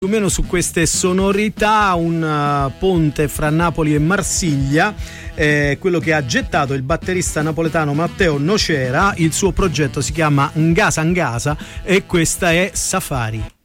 più o meno su queste sonorità, un ponte fra Napoli e Marsiglia, quello che ha gettato il batterista napoletano Matteo Nocera. Il suo progetto si chiama Ngasa Ngasa e questa è Safari.